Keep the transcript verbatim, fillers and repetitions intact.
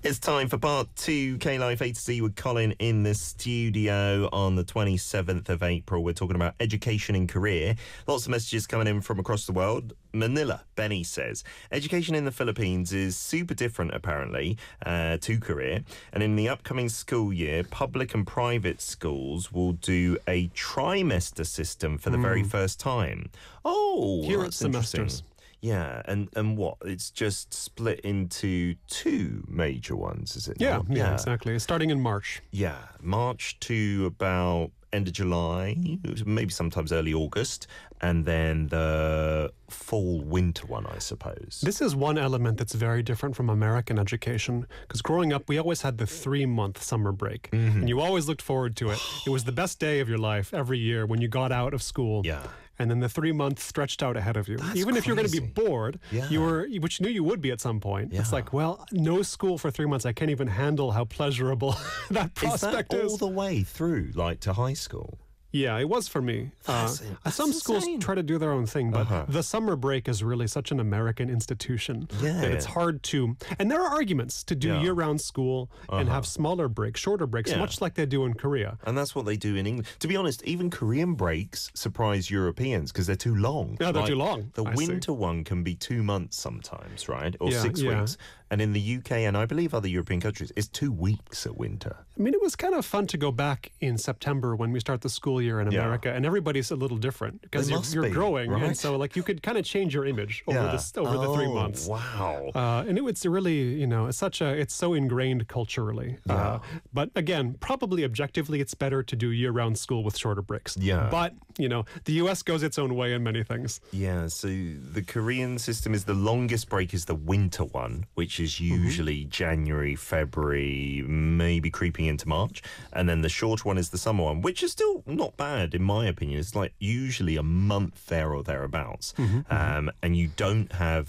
It's time for part two, K-Life A to Z with Colin in the studio on the twenty-seventh of April. We're talking about education and career. Lots of messages coming in from across the world. Manila, Benny says, education in the Philippines is super different, apparently, uh, to career. And in the upcoming school year, public and private schools will do a trimester system for the mm. very first time. Oh, Here that's it's semesters. Yeah, and, and what? It's just split into two major ones, is it? Yeah, not? yeah, exactly. Starting in March. Yeah, March to about end of July, maybe sometimes early August, and then the fall-winter one, I suppose. This is one element that's very different from American education, because growing up, we always had the three-month summer break, mm-hmm. and you always looked forward to it. It was the best day of your life every year when you got out of school. Yeah. And then the three months stretched out ahead of you. That's Even if you're going to be crazy. bored, Yeah. you were, which you knew you would be at some point. Yeah. It's like, well, no school for three months. I can't even handle how pleasurable that prospect is. That is. all the way through, like to high school? Yeah, it was for me. That's, uh, that's some schools insane. try to do their own thing, but Uh-huh. the summer break is really such an American institution Yeah. that it's hard to. And there are arguments to do Yeah. year-round school and Uh-huh. have smaller breaks, shorter breaks, Yeah. much like they do in Korea. And that's what they do in England. To be honest, even Korean breaks surprise Europeans because they're too long. Yeah, they're Like, too long. The I see. winter one can be two months sometimes, right? Or Yeah, six yeah. weeks. And in the U K and I believe other European countries, it's two weeks at winter. I mean, it was kind of fun to go back in September when we start the school year in Yeah. America, and everybody's a little different because They you're, must you're be, growing, right? and so like you could kind of change your image over Yeah. this over the three Oh, months. Wow. Uh, and it, it's really, you know, it's such a, it's so ingrained culturally. Uh, Yeah. but again, probably objectively, it's better to do year-round school with shorter breaks. Yeah. But you know, the U S goes its own way in many things. Yeah, so the Korean system is the longest break is the winter one, which is usually mm-hmm. January, February, maybe creeping into March. And then the shorter one is the summer one, which is still not bad in my opinion. It's like usually a month there or thereabouts. Mm-hmm. Um, and you don't have